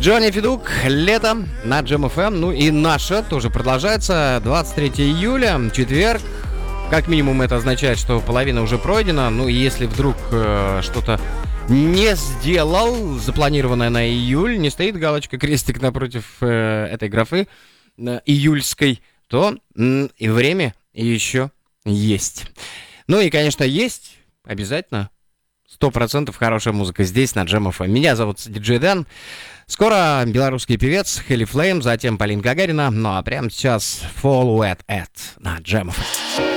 Джонни Федук, лето на Jam FM. Ну и наша тоже продолжается. 23 июля, четверг. Как минимум это означает, что половина уже пройдена. Ну и если вдруг что-то не сделал, запланированное на июль, не стоит галочка, крестик напротив этой графы июльской, то и время еще есть. Ну и, конечно, есть обязательно 100% хорошая музыка здесь, на Jam FM. Меня зовут диджей Дэн. Скоро белорусский певец Heli Flame, затем Полина Гагарина. Ну а прямо сейчас Fall Wet At на Jam FM.